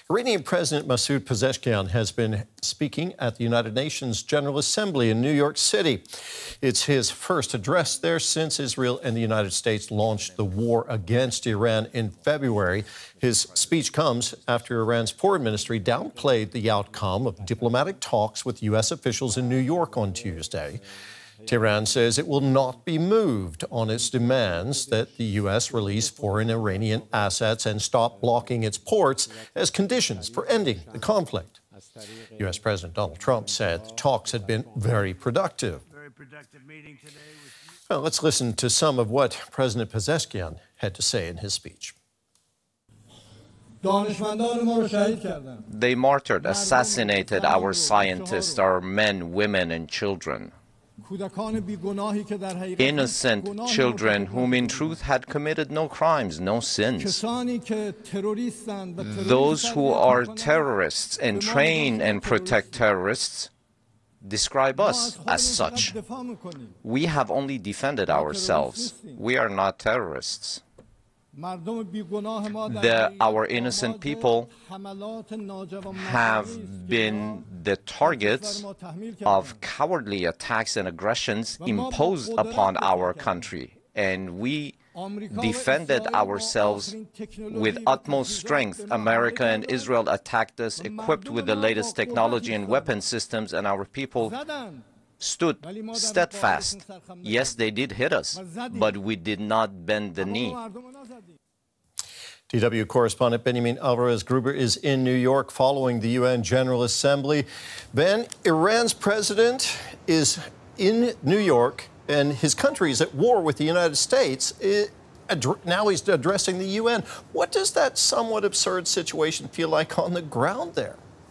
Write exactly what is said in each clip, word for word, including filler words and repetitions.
Iranian President Masoud Pezeshkian has been speaking at the United Nations General Assembly in New York City. It's his first address there since Israel and the United States launched the war against Iran in February. His speech comes after Iran's foreign ministry downplayed the outcome of diplomatic talks with U S officials in New York on Tuesday. Tehran says it will not be moved on its demands that the U S release foreign Iranian assets and stop blocking its ports as conditions for ending the conflict. U S President Donald Trump said the talks had been very productive. Very productive meeting today with... Well, let's listen to some of what President Pezeshkian had to say in his speech. They martyred, assassinated our scientists, our men, women, and children. Innocent children whom in truth had committed no crimes, no sins. Those who are terrorists and train and protect terrorists describe us as such. We have only defended ourselves. We are not terrorists. The, our innocent people have been the targets of cowardly attacks and aggressions imposed upon our country, and we defended ourselves with utmost strength. America and Israel attacked us equipped with the latest technology and weapon systems, and our people stood steadfast. Yes, they did hit us, but we did not bend the knee. D W correspondent Benjamin Alvarez-Gruber is in New York following the U N General Assembly. Ben, Iran's president is in New York, and his country is at war with the United States. It, now he's addressing the U N. What does that somewhat absurd situation feel like on the ground there?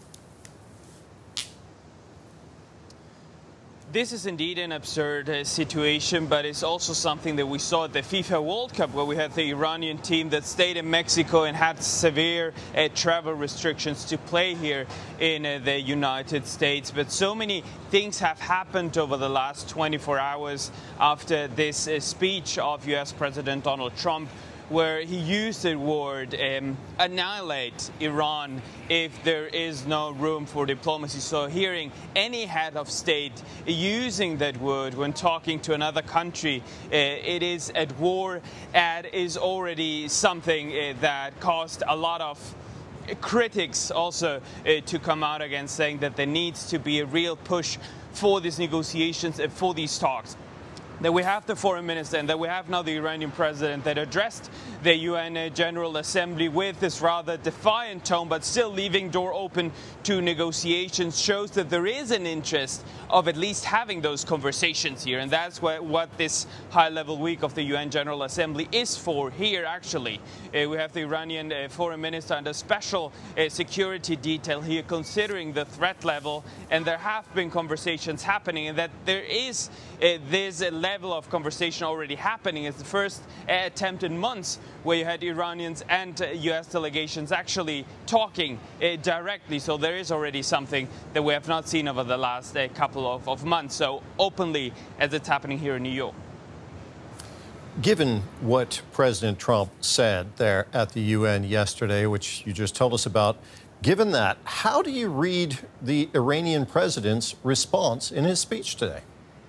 This is indeed an absurd uh, situation, but it's also something that we saw at the FIFA World Cup, where we had the Iranian team that stayed in Mexico and had severe uh, travel restrictions to play here in uh, the United States. But so many things have happened over the last twenty-four hours after this uh, speech of U S President Donald Trump, where he used the word um, annihilate Iran if there is no room for diplomacy. So hearing any head of state using that word when talking to another country, uh, it is at war, and is already something uh, that caused a lot of critics also uh, to come out against, saying that there needs to be a real push for these negotiations and for these talks. That we have the foreign minister and that we have now the Iranian president that addressed the U N General Assembly with this rather defiant tone, but still leaving door open to negotiations, shows that there is an interest of at least having those conversations here. And that's what, what this high-level week of the U N General Assembly is for here, actually. Uh, we have the Iranian uh, foreign minister and a special uh, security detail here considering the threat level, and there have been conversations happening, and that there is uh, this uh, level of conversation already happening. It's the first uh, attempt in months where you had Iranians and uh, U S delegations actually talking uh, directly. So there is already something that we have not seen over the last uh, couple of, of months, so openly as it's happening here in New York. Given what President Trump said there at the U N yesterday, which you just told us about, given that, how do you read the Iranian president's response in his speech today?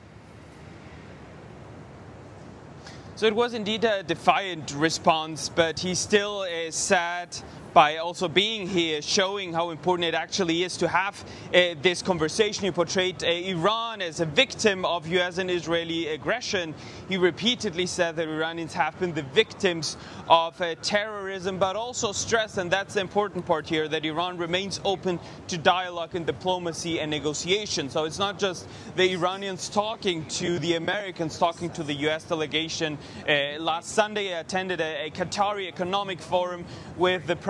So it was indeed a defiant response, but he still is sad by also being here, showing how important it actually is to have uh, this conversation. He portrayed uh, Iran as a victim of U S and Israeli aggression. He repeatedly said that Iranians have been the victims of uh, terrorism, but also stressed, and that's the important part here, that Iran remains open to dialogue and diplomacy and negotiation. So it's not just the Iranians talking to the Americans, talking to the U S delegation. Uh, last Sunday I attended a, a Qatari economic forum with the